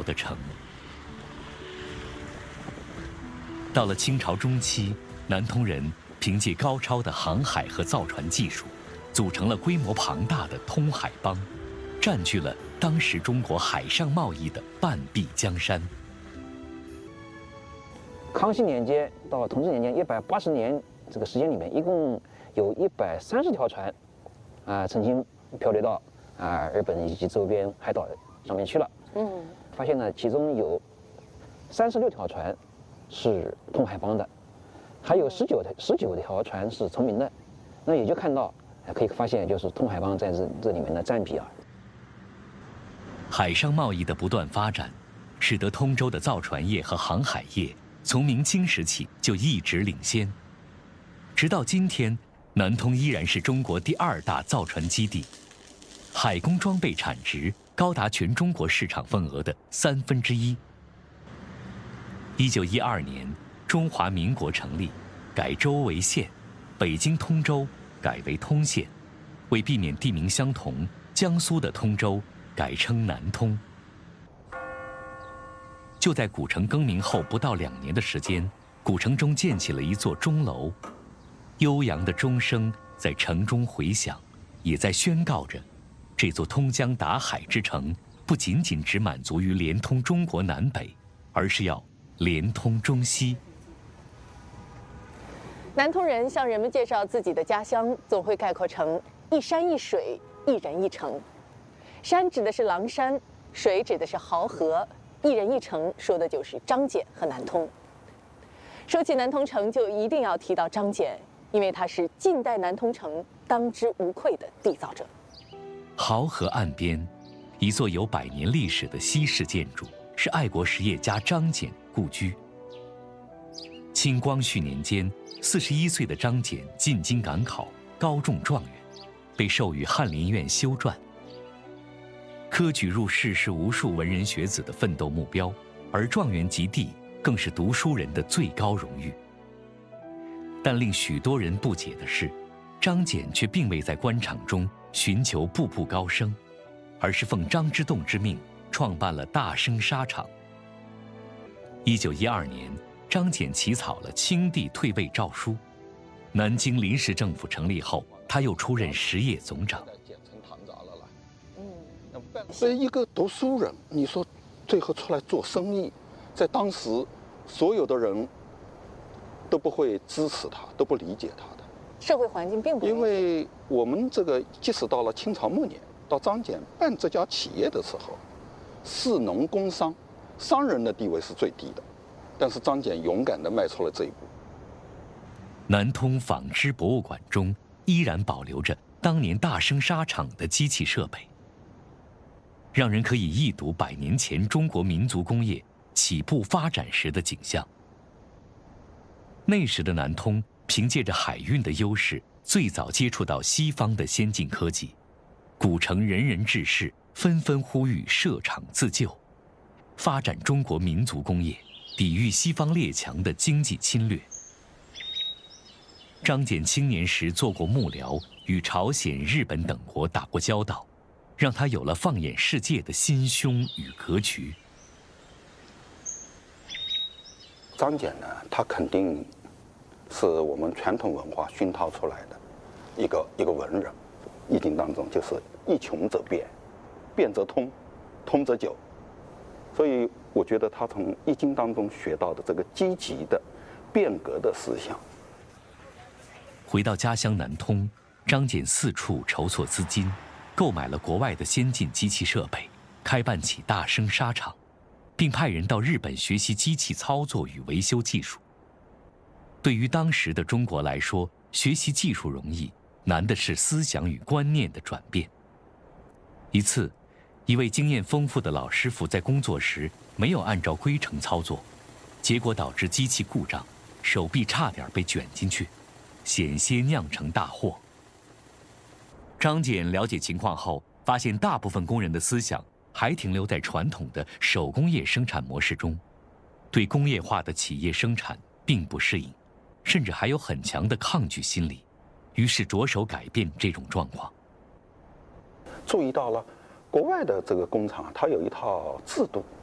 的城。到了清朝中期，南通人凭借高超的航海和造船技术，组成了规模庞大的通海帮，占据了当时中国海上贸易的半壁江山。 康熙年间到同治年间180年这个时间里面，一共有130条船，曾经漂流到日本以及周边海岛上面去了。发现呢，其中有36条船是通海帮的，还有19条船是崇明的。那也就看到，可以发现，就是通海帮在这里面的占比啊。 海上贸易的不断发展，使得通州的造船业和航海业从明清时起就一直领先。直到今天，南通依然是中国第2大造船基地，海工装备产值高达全中国市场份额的1/3。1912年，中华民国成立，改州为县，北京通州改为通县。为避免地名相同，江苏的通州改称南通。就在古城更名后不到2年的时间，古城中建起了一座钟楼，悠扬的钟声在城中回响，也在宣告着，这座通江达海之城不仅仅只满足于连通中国南北，而是要连通中西。 南通人向人们介绍自己的家乡，总会概括成一山一水，一人一城。山指的是狼山，水指的是濠河，一人一城说的就是张謇和南通。说起南通城，就一定要提到张謇，因为他是近代南通城当之无愧的缔造者。 濠河岸边，一座有100年历史的西式建筑，是爱国实业家张謇故居。清光绪年间，41岁的张謇进京赶考，高中状元，被授予翰林院修撰。科举入仕是无数文人学子的奋斗目标，而状元及第更是读书人的最高荣誉。但令许多人不解的是，张謇却并未在官场中寻求步步高升，而是奉张之洞之命，创办了大生纱厂。1912年，张謇起草了清帝退位诏书。南京临时政府成立后，他又出任实业总长。 所以一个读书人，你说最后出来做生意，在当时所有的人都不会支持他，都不理解他的。 社会环境并不因为我们这个即使到了清朝末年，到张謇办这家企业的时候，士农工商，商人的地位是最低的，但是张謇勇敢地迈出了这一步。 南通纺织博物馆中依然保留着当年大生纱厂的机器设备，让人可以一睹100年前中国民族工业起步发展时的景象。那时的南通凭借着海运的优势，最早接触到西方的先进科技，古城人人志士纷纷呼吁设厂自救，发展中国民族工业，抵御西方列强的经济侵略。张謇青年时做过幕僚，与朝鲜、日本等国打过交道，让他有了放眼世界的心胸与格局。 张謇呢，他肯定是我们传统文化熏陶出来的一个文人。易经当中就是一穷则变，变则通，通则久。所以我觉得他从易经当中学到的这个积极的变革的思想。 回到家乡南通，张謇四处筹措资金，购买了国外的先进机器设备，开办起大生纱厂，并派人到日本学习机器操作与维修技术。对于当时的中国来说，学习技术容易，难的是思想与观念的转变。一次，一位经验丰富的老师傅在工作时没有按照规程操作，结果导致机器故障，手臂差点被卷进去，险些酿成大祸。张謇了解情况后，发现大部分工人的思想还停留在传统的手工业生产模式中，对工业化的企业生产并不适应，甚至还有很强的抗拒心理，于是着手改变这种状况。 注意到了国外的这个工厂，它有一套制度，